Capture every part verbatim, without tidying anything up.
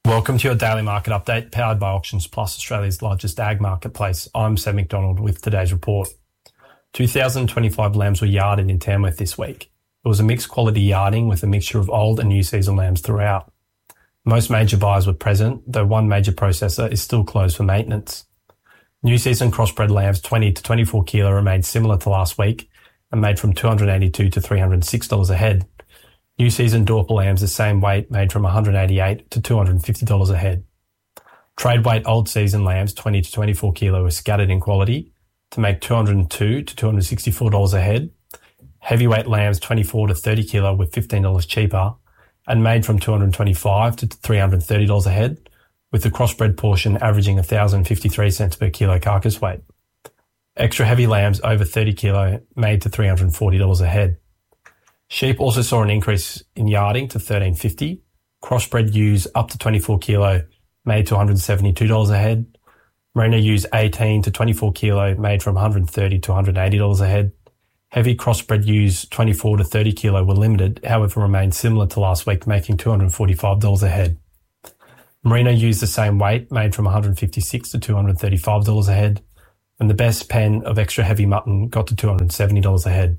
Welcome to your daily market update, powered by Auctions Plus, Australia's largest ag marketplace. I'm Sam McDonald with today's report. two thousand twenty-five lambs were yarded in Tamworth this week. It was a mixed quality yarding with a mixture of old and new season lambs throughout. Most major buyers were present, though one major processor is still closed for maintenance. New season crossbred lambs twenty to twenty-four kilo remained similar to last week and made from two hundred eighty-two to three hundred six dollars a head. New season Dorper lambs the same weight made from one hundred eighty-eight to two hundred fifty dollars a head. Trade weight old season lambs twenty to twenty-four kilo were scattered in quality to make two hundred two to two hundred sixty-four dollars a head. Heavyweight lambs twenty-four to thirty kilo were fifteen dollars cheaper and made from two hundred twenty-five to three hundred thirty dollars a head, with the crossbred portion averaging one thousand fifty-three cents per kilo carcass weight. Extra heavy lambs over thirty kilo made to three hundred forty dollars a head. Sheep also saw an increase in yarding to thirteen fifty. Crossbred ewes up to twenty-four kilo made to one hundred seventy-two dollars a head. Merino ewes eighteen to twenty-four kilo made from one hundred thirty to one hundred eighty dollars a head. Heavy crossbred ewes twenty-four to thirty kilo were limited, however remained similar to last week, making two hundred forty-five dollars a head. Merino ewes the same weight made from one hundred fifty-six to two hundred thirty-five dollars a head, and the best pen of extra heavy mutton got to two hundred seventy dollars a head.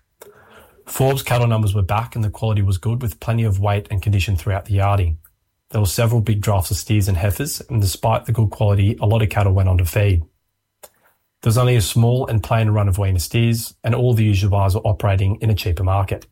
Forbes cattle numbers were back and the quality was good, with plenty of weight and condition throughout the yarding. There were several big drafts of steers and heifers, and despite the good quality, a lot of cattle went on to feed. There was only a small and plain run of weaner steers, and all the usual buyers were operating in a cheaper market.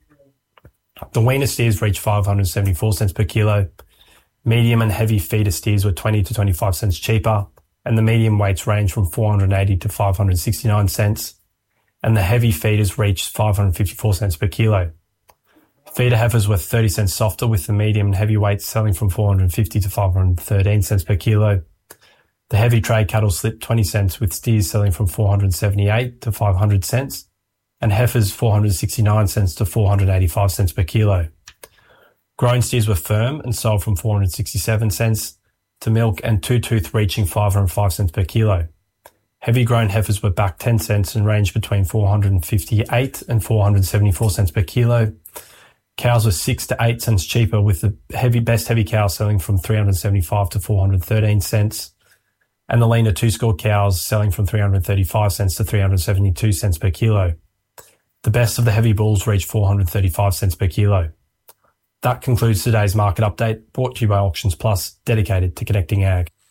The weaner steers reached five hundred seventy-four cents per kilo. Medium and heavy feeder steers were twenty to twenty-five cents cheaper, and the medium weights ranged from four hundred eighty to five hundred sixty-nine cents. And the heavy feeders reached five hundred fifty-four cents per kilo. Feeder heifers were thirty cents softer, with the medium and heavy weights selling from four hundred fifty to five hundred thirteen cents per kilo. The heavy trade cattle slipped twenty cents, with steers selling from four hundred seventy-eight to five hundred cents, and heifers four hundred sixty-nine cents to four hundred eighty-five cents per kilo. Grown steers were firm and sold from four hundred sixty-seven cents to milk and two-tooth reaching five hundred five cents per kilo. Heavy grown heifers were back ten cents and ranged between four hundred fifty-eight and four hundred seventy-four cents per kilo. Cows were six to eight cents cheaper, with the heavy best heavy cow selling from three hundred seventy-five to four hundred thirteen cents, and the leaner two-score cows selling from three hundred thirty-five cents to three hundred seventy-two cents per kilo. The best of the heavy bulls reached four hundred thirty-five cents per kilo. That concludes today's market update, brought to you by Auctions Plus, dedicated to connecting ag.